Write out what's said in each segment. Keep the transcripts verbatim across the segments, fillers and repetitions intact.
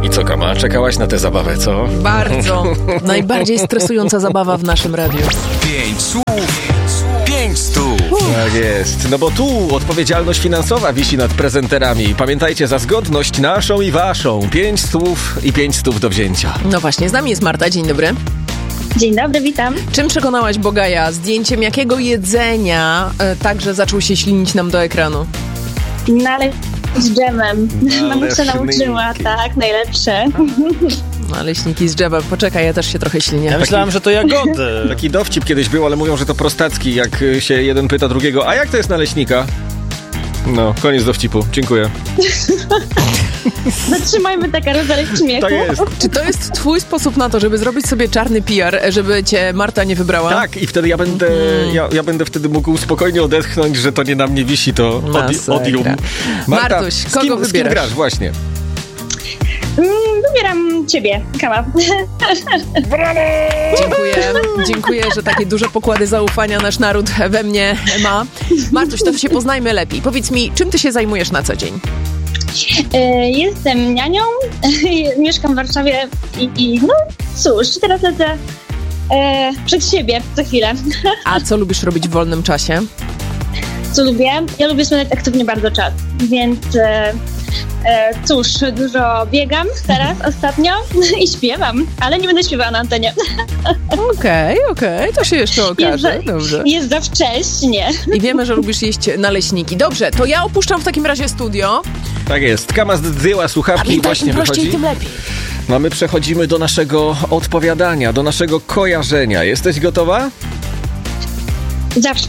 I co, Kama? Czekałaś na tę zabawę, co? Bardzo. Najbardziej stresująca zabawa w naszym radiu. Pięć słów, pięć stów. Tak jest. No bo tu odpowiedzialność finansowa wisi nad prezenterami. Pamiętajcie, za zgodność naszą i waszą. Pięć słów i pięć stów do wzięcia. No właśnie, z nami jest Marta. Dzień dobry. Dzień dobry, witam. Czym przekonałaś Bogaja? Zdjęciem jakiego jedzenia e, także zaczął się ślinić nam do ekranu? Naleśniki z dżemem. Mamusia Naleśniki. nauczyła, tak, najlepsze. Naleśniki z dżemem. Poczekaj, ja też się trochę ślinię. Ja myślałem, że to jagody. Taki dowcip kiedyś był, ale mówią, że to prostacki, jak się jeden pyta drugiego, a jak to jest naleśnika? No, koniec dowcipu. Dziękuję. Zatrzymajmy tę karuzelę śmiechu. Tak jest. Czy to jest twój sposób na to, żeby zrobić sobie czarny P R, żeby cię Marta nie wybrała? Tak, i wtedy ja będę, ja, ja będę wtedy mógł spokojnie odetchnąć, że to nie na mnie wisi, to odi- Masakra. odium. Martuś, z kogo kim, z kim wybierasz? grasz? Właśnie. Mm, wybieram ciebie, Kama. Dziękuję, dziękuję, że takie duże pokłady zaufania nasz naród we mnie ma. Martuś, to się poznajmy lepiej. Powiedz mi, czym ty się zajmujesz na co dzień? E, Jestem nianią, mieszkam w Warszawie i, i no cóż, teraz lecę e, przed siebie za chwilę. A co lubisz robić w wolnym czasie? Co lubię? Ja lubię spędzać aktywnie bardzo czas, więc e, e, cóż, dużo biegam teraz ostatnio i śpiewam, ale nie będę śpiewała na antenie. Okej, okej, to się jeszcze Jest okaże. za, Dobrze. jest za wcześnie. I wiemy, że lubisz jeść naleśniki. Dobrze, to ja opuszczam w takim razie studio. Tak jest. Kama zdjęła słuchawki i właśnie im prościej, wychodzi. tym lepiej. No a my przechodzimy do naszego odpowiadania, do naszego kojarzenia. Jesteś gotowa? Zawsze.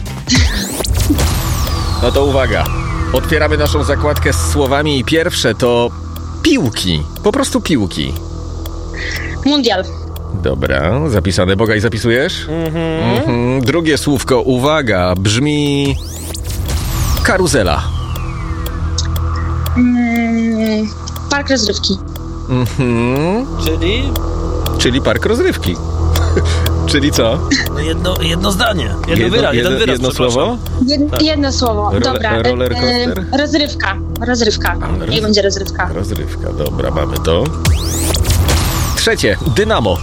No to uwaga. Otwieramy naszą zakładkę z słowami i pierwsze to piłki. Po prostu piłki. Mundial. Dobra, zapisane. Bogaj, zapisujesz? Mhm. Mhm. Drugie słówko, uwaga, brzmi karuzela. Mm, park rozrywki. Mhm. Czyli Czyli park rozrywki. Czyli co? jedno, jedno zdanie. Jedno, wyraz, jeden wyraz, jedno przepraszam. słowo? Jed, jedno słowo. Role- Dobra. roller coaster? E, rozrywka. Rozrywka. roz- Niech będzie rozrywka. Rozrywka, dobra, mamy to. Trzecie, dynamo.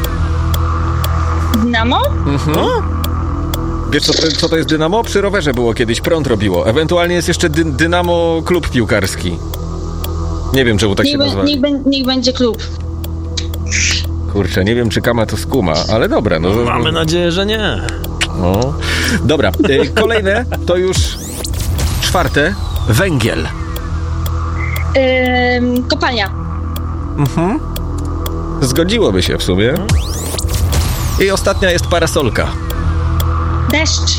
Dynamo? Wiesz, co to, co to jest dynamo? Przy rowerze było kiedyś, prąd robiło. Ewentualnie jest jeszcze dy, dynamo klub piłkarski. Nie wiem, czemu tak niech, się be- nazywa. niech, be- niech będzie klub. Kurczę, nie wiem, czy Kama to skuma, ale dobra. No, Mamy nadzieję, że nie. no. Dobra, y, kolejne to już czwarte, węgiel. Ym, kopalnia. Zgodziłoby się w sumie. I ostatnia jest parasolka. Deszcz.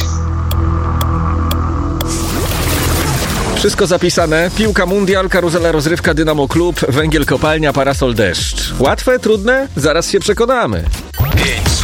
Wszystko zapisane. Piłka mundial, karuzela rozrywka, dynamo klub, węgiel kopalnia, parasol deszcz. Łatwe, trudne? Zaraz się przekonamy. Pięć